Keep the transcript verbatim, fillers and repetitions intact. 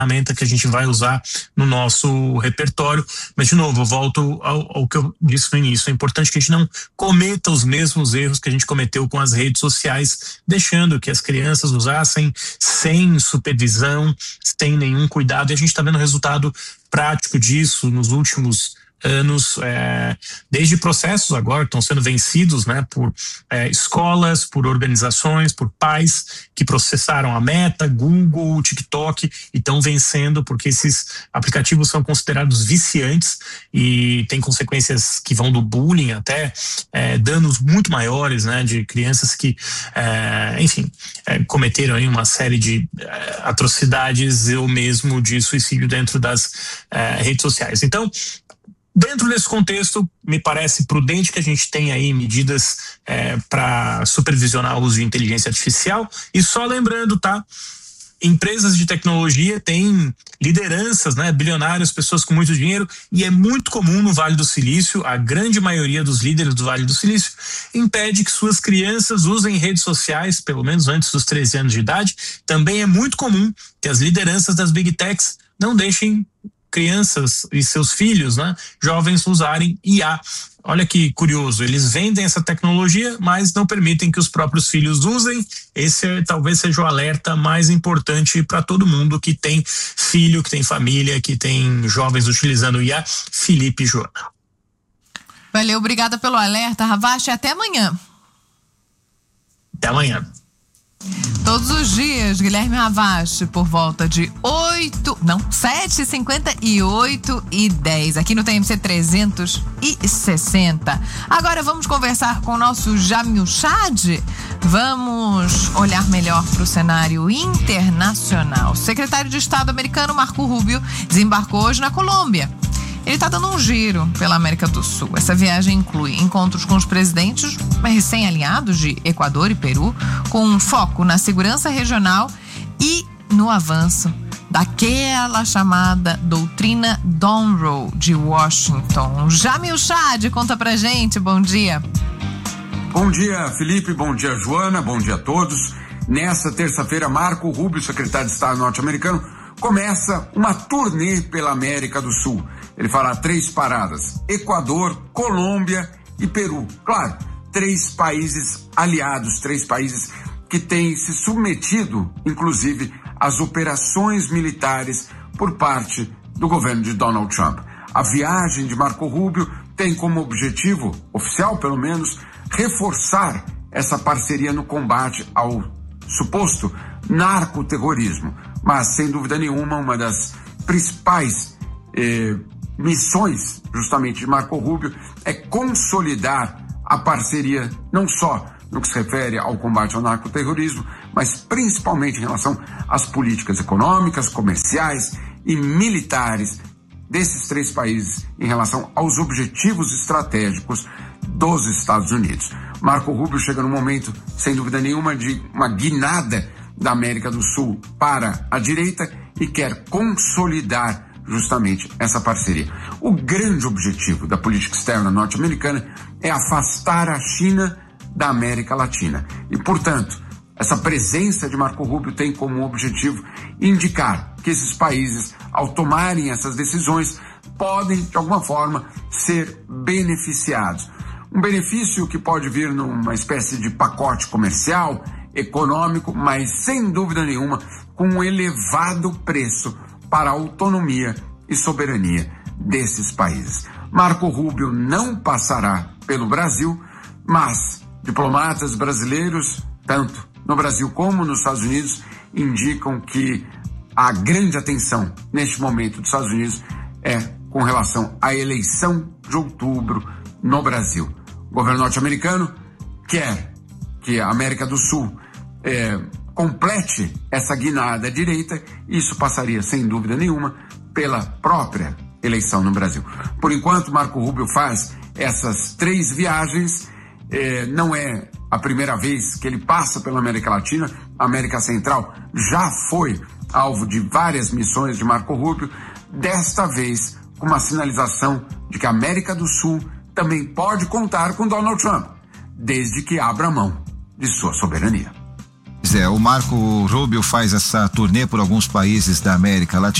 ferramenta que a gente vai usar no nosso repertório. Mas, de novo, eu volto ao, ao que eu disse no início. É importante que a gente não cometa os mesmos erros que a gente cometeu com as redes sociais, deixando que as crianças usassem sem supervisão, sem nenhum cuidado. E a gente está vendo o resultado prático disso nos últimos anos, é, desde processos agora que estão sendo vencidos, né, por é, escolas, por organizações, por pais que processaram a Meta, Google, TikTok e estão vencendo porque esses aplicativos são considerados viciantes e tem consequências que vão do bullying até é, danos muito maiores, né, de crianças que, é, enfim, é, cometeram aí uma série de é, atrocidades ou mesmo de suicídio dentro das é, redes sociais. Então, dentro desse contexto, me parece prudente que a gente tenha aí medidas é, para supervisionar o uso de inteligência artificial. E só lembrando, tá? Empresas de tecnologia têm lideranças, né? Bilionários, pessoas com muito dinheiro, e é muito comum no Vale do Silício, a grande maioria dos líderes do Vale do Silício impede que suas crianças usem redes sociais, pelo menos antes dos treze anos de idade. Também é muito comum que as lideranças das Big Techs não deixem crianças e seus filhos, né, jovens, usarem I A. Olha que curioso, eles vendem essa tecnologia, mas não permitem que os próprios filhos usem. Esse é, talvez seja o alerta mais importante para todo mundo que tem filho, que tem família, que tem jovens utilizando I A. Felipe e Joana. Valeu, obrigada pelo alerta, Ravache, até amanhã. Até amanhã. Todos os dias, Guilherme Ravache, por volta de oito, não, sete e cinquenta e oito e dez, aqui no T M C trezentos e sessenta. Agora vamos conversar com o nosso Jamil Chad. Vamos olhar melhor para o cenário internacional. O secretário de Estado americano Marco Rubio desembarcou hoje na Colômbia. Ele está dando um giro pela América do Sul. Essa viagem inclui encontros com os presidentes recém-alinhados de Equador e Peru, com um foco na segurança regional e no avanço daquela chamada doutrina Monroe de Washington. Jamil Chad, conta pra gente, bom dia. Bom dia, Felipe, bom dia, Joana, bom dia a todos. Nessa terça-feira, Marco Rubio, secretário de Estado norte-americano, começa uma turnê pela América do Sul. Ele fará três paradas: Equador, Colômbia e Peru. Claro, três países aliados, três países que têm se submetido, inclusive, às operações militares por parte do governo de Donald Trump. A viagem de Marco Rubio tem como objetivo, oficial pelo menos, reforçar essa parceria no combate ao suposto narcoterrorismo. Mas, sem dúvida nenhuma, uma das principais eh, missões, justamente, de Marco Rubio é consolidar a parceria, não só no que se refere ao combate ao narcoterrorismo, mas principalmente em relação às políticas econômicas, comerciais e militares desses três países em relação aos objetivos estratégicos dos Estados Unidos. Marco Rubio chega no momento, sem dúvida nenhuma, de uma guinada da América do Sul para a direita e quer consolidar justamente essa parceria. O grande objetivo da política externa norte-americana é afastar a China da América Latina. E, portanto, essa presença de Marco Rubio tem como objetivo indicar que esses países, ao tomarem essas decisões, podem, de alguma forma, ser beneficiados. Um benefício que pode vir numa espécie de pacote comercial, econômico, mas sem dúvida nenhuma com um elevado preço para a autonomia e soberania desses países. Marco Rubio não passará pelo Brasil, mas diplomatas brasileiros, tanto no Brasil como nos Estados Unidos, indicam que a grande atenção neste momento dos Estados Unidos é com relação à eleição de outubro no Brasil. O governo norte-americano quer que a América do Sul é, complete essa guinada à direita, e isso passaria, sem dúvida nenhuma, pela própria eleição no Brasil. Por enquanto, Marco Rubio faz essas três viagens, é, não é a primeira vez que ele passa pela América Latina. A América Central já foi alvo de várias missões de Marco Rubio, desta vez com uma sinalização de que a América do Sul também pode contar com Donald Trump, desde que abra mão de sua soberania. É, o Marco Rubio faz essa turnê por alguns países da América Latina.